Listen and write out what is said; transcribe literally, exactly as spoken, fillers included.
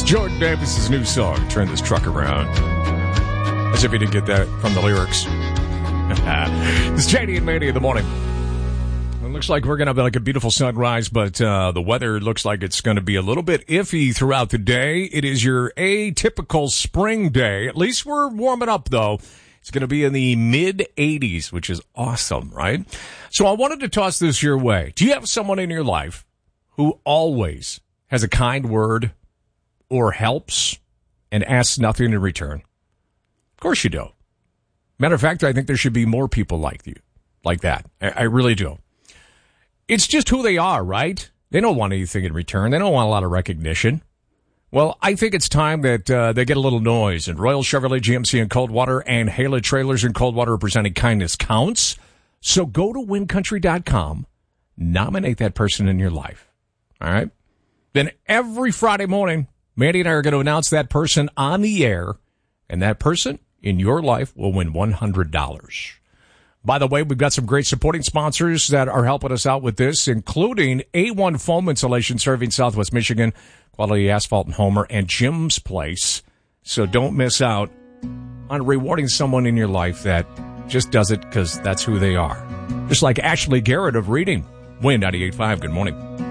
Jordan Davis's new song, Turn This Truck Around. As if you didn't get that from the lyrics. It's J D and Mandy in the morning. It looks like we're going to have like a beautiful sunrise, but uh, the weather looks like it's going to be a little bit iffy throughout the day. It is your atypical spring day. At least we're warming up, though. It's going to be in the mid eighties, which is awesome, right? So I wanted to toss this your way. Do you have someone in your life who always has a kind word or helps and asks nothing in return? Of course you do. Matter of fact, I think there should be more people like you, like that. I, I really do. It's just who they are, right? They don't want anything in return. They don't want a lot of recognition. Well, I think it's time that uh, they get a little noise. And Royal Chevrolet G M C in Coldwater and Hala Trailers in Coldwater are presenting Kindness Counts. So go to win country dot com, nominate that person in your life. All right? Then every Friday morning, Mandy and I are going to announce that person on the air, and that person in your life will win one hundred dollars. By the way, we've got some great supporting sponsors that are helping us out with this, including A one Foam Insulation serving Southwest Michigan, Quality Asphalt and Homer, and Jim's Place. So don't miss out on rewarding someone in your life that just does it because that's who they are. Just like Ashley Garrett of Reading. Win ninety-eight point five. Good morning.